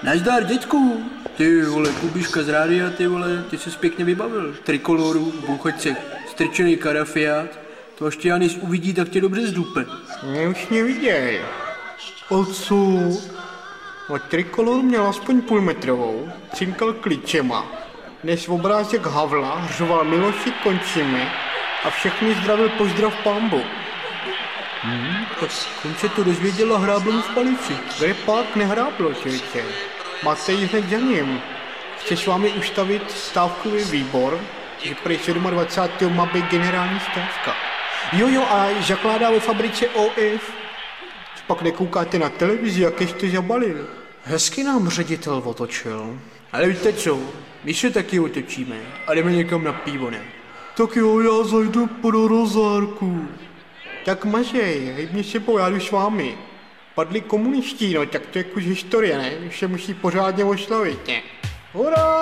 Nazdar, dětku. Ty vole, Kubiška z rádia, ty vole, ty jsi pěkně vybavil. Trikoloru, bouchačce, strčený karafiát. To až tě Janis uvidí, tak tě dobře zdupe. Mě už neviděj. Odsud. Od Trikoloru měl aspoň půlmetrovou, cinkal klíčema. Dnes obrázek Havla řval Miloši končíme a všechny zdravil pozdrav Pambu. Tak on se to dozvěděl a hrábl mu v palici. Kde pak nehráblo, člověče? Máte jít hned za ním. Chci s vámi ustavit stávkový výbor, že prý 27. má být generální stávka. Jo, a zakládá ve fabrice OF. Pak nekoukáte na televizi, jak jste zabalil. Hezky nám ředitel otočil. Ale víte co, my se taky otočíme a jdeme někam na pivo, ne? Tak jo, já zajdu pro rozárku. Tak mažej, hejbni se po, já jdu s vámi. Padli komuniští, no, tak to je kus historie, ne? Už se musí pořádně oslavit, ne? Hurá!